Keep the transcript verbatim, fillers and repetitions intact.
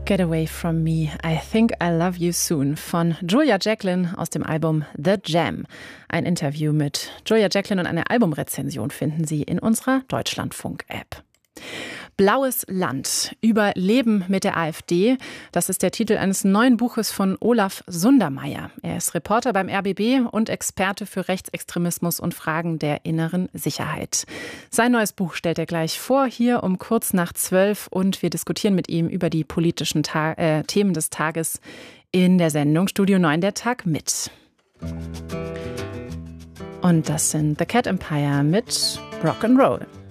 Get Away From Me, I Think I Love You Soon von Julia Jacklin aus dem Album The Jam. Ein Interview mit Julia Jacklin und eine Albumrezension finden Sie in unserer Deutschlandfunk-App. Blaues Land. Überleben mit der AfD. Das ist der Titel eines neuen Buches von Olaf Sundermeier. Er ist Reporter beim R B B und Experte für Rechtsextremismus und Fragen der inneren Sicherheit. Sein neues Buch stellt er gleich vor, hier um kurz nach zwölf. Und wir diskutieren mit ihm über die politischen Ta- äh, Themen des Tages in der Sendung Studio neun, der Tag mit. Und das sind The Cat Empire mit Rock'n'Roll.